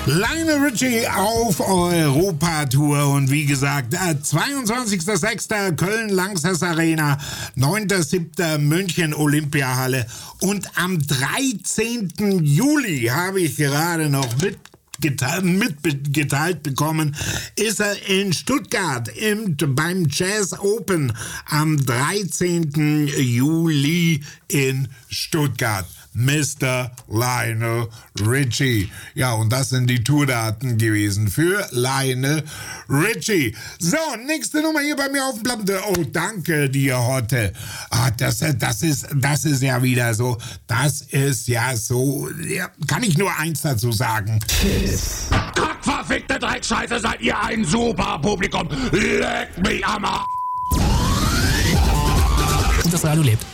Lionel Richie auf Europa-Tour und wie gesagt, 22.06. Köln Lanxess Arena, 9.07. München Olympiahalle und am 13. Juli habe ich gerade noch mitgeteilt bekommen, ist er in Stuttgart beim Jazz Open am 13. Juli in Stuttgart. Mr. Lionel Richie. Ja, und das sind die Tourdaten gewesen für Lionel Richie. So, nächste Nummer hier bei mir auf dem Platte. Oh, danke dir, Hotte. Das ist ja wieder so. Das ist ja so. Ja, kann ich nur eins dazu sagen. Kackverfickte Dreckscheiße, seid ihr ein super Publikum. Leck mich am Arsch. Und das Radio lebt.